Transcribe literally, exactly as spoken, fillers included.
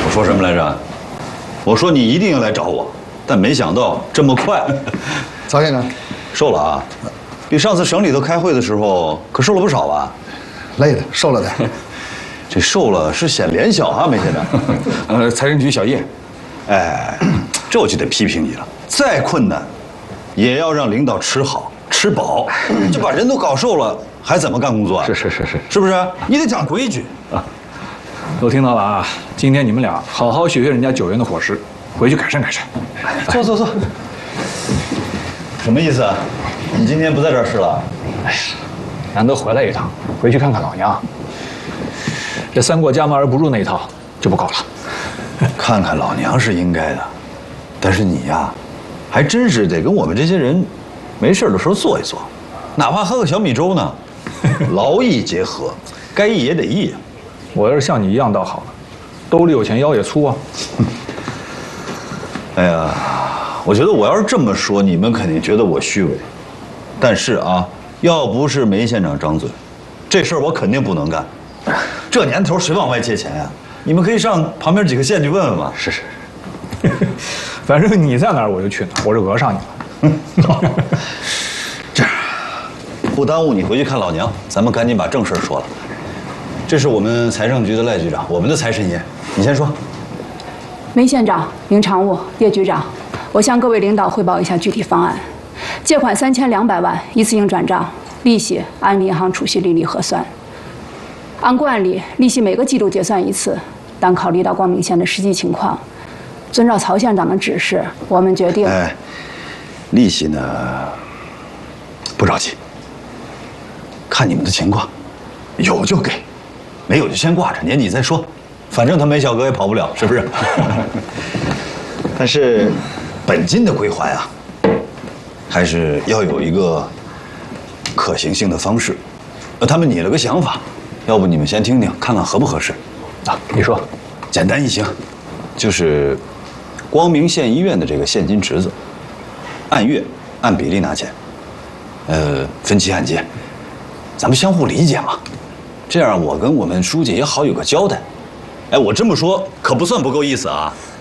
我说什么来着？我说你一定要来找我，但没想到这么快。 曹县长， 瘦了啊，比上次省里头开会的时候可瘦了不少吧？ 累了，瘦了点。 这瘦了是显脸小啊，梅县长。 呃，财政局小叶， 哎，这我就得批评你了。再困难，也要让领导吃好吃饱。这把人都搞瘦了，还怎么干工作啊？ 是是是是， 是不是？你得讲规矩啊。 都听到了啊！今天你们俩好好学学人家九元的伙食，回去改善改善。 坐坐坐。什么意思啊？你今天不在这儿吃了？ 哎呀，难得回来一趟，回去看看老娘。这三过家门而不入那一套就不够了。 看看老娘是应该的，但是你呀，还真是得跟我们这些人没事的时候坐一坐，哪怕喝个小米粥呢。劳逸结合，该义也得义啊。 我要是像你一样倒好了，兜里有钱腰也粗啊。 哎呀，我觉得我要是这么说，你们肯定觉得我虚伪。但是啊，要不是梅县长张嘴，这事儿我肯定不能干。这年头谁往外借钱呀？你们可以上旁边几个县去问问嘛。 是是是，反正你在哪儿我就去哪儿，我是讹上你了。 好，这样不耽误你回去看老娘，咱们赶紧把正事说了。这是我们财政局的赖局长，我们的财神爷，你先说。 梅县长、林常务、叶局长，我向各位领导汇报一下具体方案。借款三千两百万，一次性转账，利息按银行储蓄利率核算。按惯例，利息每个季度结算一次，但考虑到光明县的实际情况，遵照曹县长的指示，我们决定。 哎，利息呢，不着急，看你们的情况，有就给。没有就先挂着，年底再说，反正他梅小哥也跑不了，是不是？但是本金的归还啊，还是要有一个可行性的方式。呃，他们拟了个想法，要不你们先听听，看看合不合适？ 啊，你说， 简单易行，就是光明县医院的这个现金池子，按月按比例拿钱，呃，分期按揭，咱们相互理解嘛。这样我跟我们书记也好有个交代。哎，我这么说可不算不够意思啊。